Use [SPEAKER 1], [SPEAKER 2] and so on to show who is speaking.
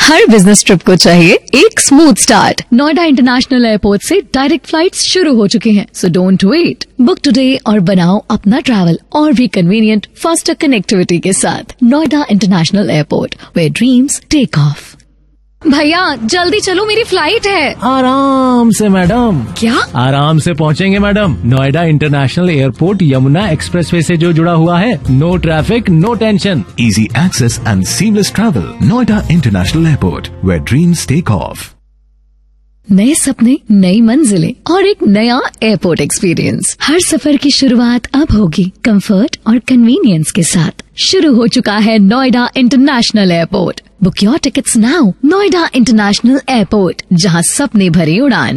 [SPEAKER 1] हर business trip को चाहिए एक smooth start. Noida international airport से डायरेक्ट फ्लाइट्स शुरू हो चुकी हैं, so don't wait. Book today और बनाओ अपना ट्रैवल और भी कन्वीनियंट, फास्टर कनेक्टिविटी के साथ। Noida international airport, where dreams take off. भैया जल्दी चलो, मेरी फ्लाइट है।
[SPEAKER 2] आराम से मैडम।
[SPEAKER 1] क्या?
[SPEAKER 2] आराम से पहुंचेंगे madam. Noida international airport Yamuna expressway से जो जुड़ा हुआ है। No traffic, no tension.
[SPEAKER 3] Easy access and seamless travel. Noida International Airport, where dreams take off.
[SPEAKER 1] नए सपने, नई मंजिलें और एक नया एयरपोर्ट एक्सपीरियंस। हर सफर की शुरुआत अब होगी कंफर्ट और कन्वीनियंस के साथ। शुरू हो चुका है Noida international airport. Book your tickets now. Noida international airport, जहां सपने भरे उड़ान।